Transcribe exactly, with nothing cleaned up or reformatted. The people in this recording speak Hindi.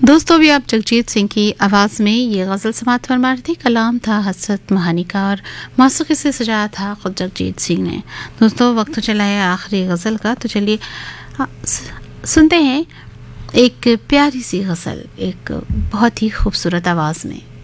दोस्तों भी आप जगजीत सिंह की आवाज़ में ये गज़ल समात फरमा रही थी। कलाम था हसरत महानी का और मौसीक़ी से सजाया था खुद जगजीत सिंह ने। दोस्तों वक्त तो चला है आखिरी गज़ल का, तो चलिए सुनते हैं एक प्यारी सी गज़ल एक बहुत ही खूबसूरत आवाज़ में।